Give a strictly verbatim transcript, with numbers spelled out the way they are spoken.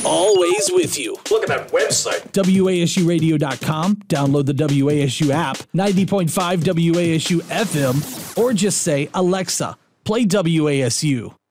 always with you. Look at that website. W A S U radio dot com. Download the W A S U app, ninety point five W A S U F M, or just say, Alexa, play W A S U.